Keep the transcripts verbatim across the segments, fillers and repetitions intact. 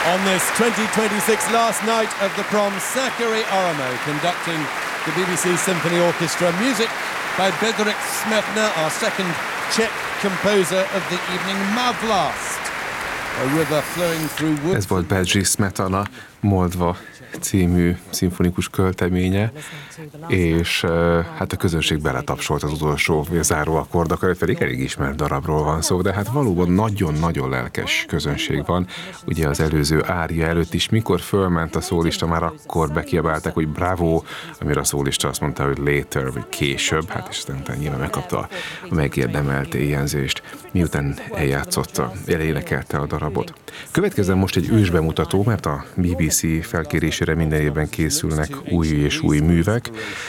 On this twenty twenty-six last night of the prom, Sakari Oramo conducting the B B C Symphony Orchestra. Music by Bedřich Smetana, our second Czech composer of the evening. Mavlast, a river flowing through wood. Ez volt Bedřich Smetana Moldva című szimfonikus költeménye, és hát a közönség beletapsolt az utolsó záró akkordok előtt, pedig elég ismert darabról van szó, de hát valóban nagyon-nagyon lelkes közönség van. Ugye az előző ária előtt is, mikor fölment a szólista, már akkor bekiabálták, hogy bravo, amire a szólista azt mondta, hogy later, vagy később, hát és aztán nyilván megkapta a megérdemelt éjjelzést, miután eljátszotta, elénekelte a darabot. Következzen most egy ősbemutató, mert a bé bé cé felkérésére minden évben készülnek új és új művek.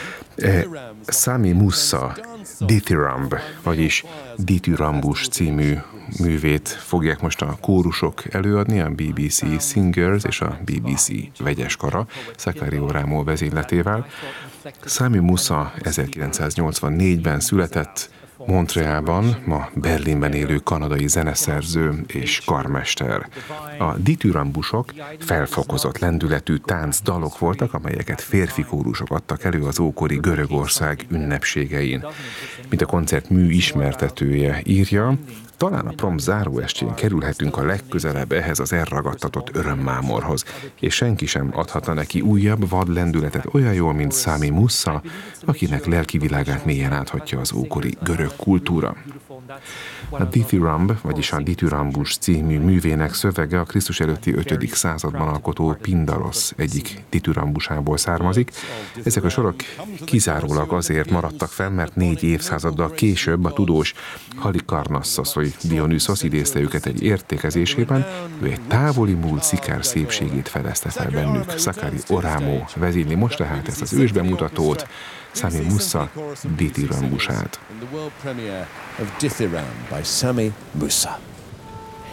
Sami Musa Dithyramb, vagyis Dithyrambus című művét fogják most a kórusok előadni, a bé bé cé Singers és a bé bé cé vegyes kara, Sakari Oramo vezényletével. Sami Musa ezerkilencszáznyolcvannégyben született, Montrealban, ma Berlinben élő kanadai zeneszerző és karmester. A dithyrambusok felfokozott lendületű táncdalok voltak, amelyeket férfi kórusok adtak elő az ókori Görögország ünnepségein. Mint a koncert mű ismertetője írja, talán a prom záróestjén kerülhetünk a legközelebb ehhez az elragadtatott örömmámorhoz, és senki sem adhatna neki újabb vad lendületet olyan jól, mint Sami Musa, akinek lelki világát mélyen áthatja az ókori görög kultúra. A Dithyramb, vagyis a Dithyrambus című művének szövege a Krisztus előtti ötödik században alkotó Pindarosz egyik dithyrambusából származik. Ezek a sorok kizárólag azért maradtak fenn, mert négy évszázaddal később a tudós Halikarnasszosz, vagy Dionysos idézte őket egy értékezésében, ő egy távoli múlt szikár szépségét fedezte fel bennük. Sakari Oramo vezényli most tehát ezt az ősbemutatót, Sami Musa Dithyrambusát. Dithyramb by Sami Musa.